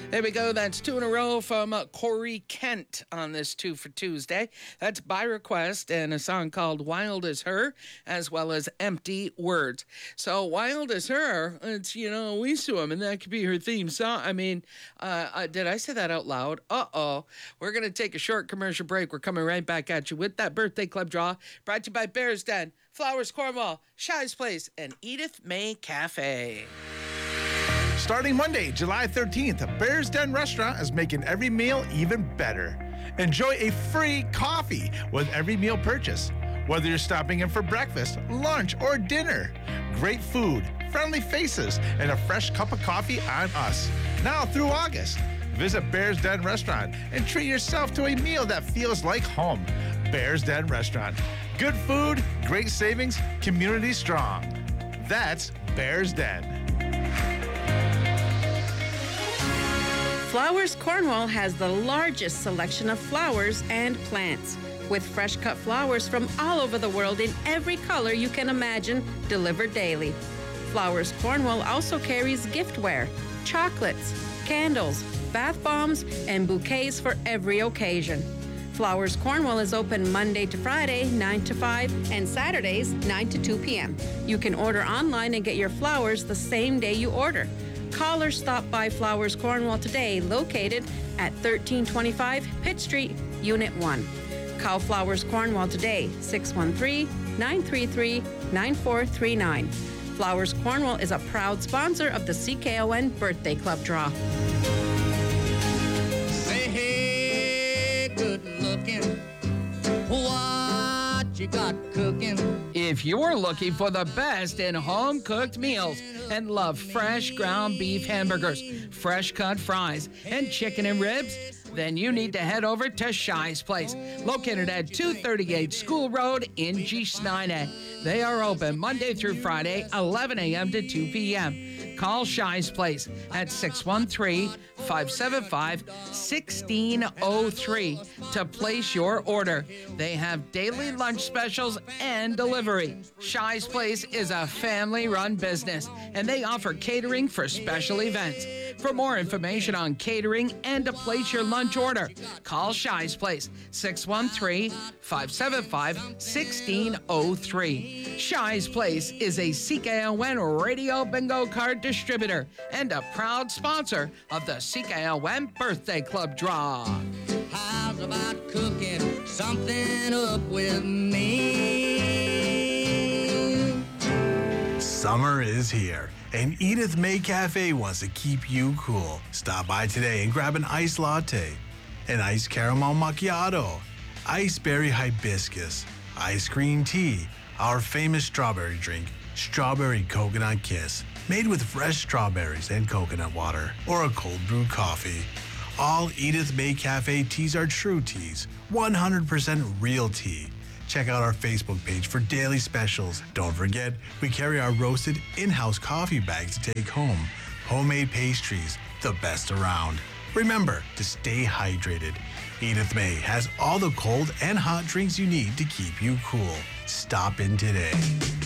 There we go. That's two in a row from Corey Kent on this Two for Tuesday. That's by request and a song called Wild as Her, as well as Empty Words. So Wild as Her, it's, we sue him, and that could be her theme song. I mean, did I say that out loud? Uh-oh. We're going to take a short commercial break. We're coming right back at you with that birthday club draw, brought to you by Bears Den, Flowers Cornwall, Shy's Place, and Edith May Cafe. Starting Monday, July 13th, Bears Den Restaurant is making every meal even better. Enjoy a free coffee with every meal purchase. Whether you're stopping in for breakfast, lunch, or dinner, great food, friendly faces, and a fresh cup of coffee on us. Now through August, visit Bears Den Restaurant and treat yourself to a meal that feels like home. Bears Den Restaurant. Good food, great savings, community strong. That's Bears Den. Flowers Cornwall has the largest selection of flowers and plants, with fresh cut flowers from all over the world in every color you can imagine, delivered daily. Flowers Cornwall also carries giftware, chocolates, candles, bath bombs, and bouquets for every occasion. Flowers Cornwall is open Monday to Friday, 9 to 5, and Saturdays, 9 to 2 p.m. You can order online and get your flowers the same day you order. Call or stop by Flowers Cornwall today, located at 1325 Pitt Street, Unit 1. Call Flowers Cornwall today, 613-933-9439. Flowers Cornwall is a proud sponsor of the CKON Birthday Club Draw. Say, hey, good looking, what you got cooking? If you're looking for the best in home-cooked meals and love fresh ground beef hamburgers, fresh cut fries, and chicken and ribs, then you need to head over to Shy's Place, located at 238 School Road in Gisnine. They are open Monday through Friday, 11 a.m. to 2 p.m. Call Shy's Place at 613-575-1603 to place your order. They have daily lunch specials and delivery. Shy's Place is a family-run business, and they offer catering for special events. For more information on catering and to place your lunch order, call Shy's Place, 613-575-1603. Shy's Place is a CKON radio bingo card distributor and a proud sponsor of the CKON Birthday Club Draw. How's about cooking something up with me? Summer is here, and Edith May Cafe wants to keep you cool. Stop by today and grab an iced latte, an iced caramel macchiato, iced berry hibiscus, iced green tea, our famous strawberry drink, Strawberry Coconut Kiss, made with fresh strawberries and coconut water, or a cold brew coffee. All Edith May Cafe teas are true teas, 100% real tea. Check out our Facebook page for daily specials. Don't forget, we carry our roasted in-house coffee bags to take home. Homemade pastries, the best around. Remember to stay hydrated. Edith May has all the cold and hot drinks you need to keep you cool. Stop in today.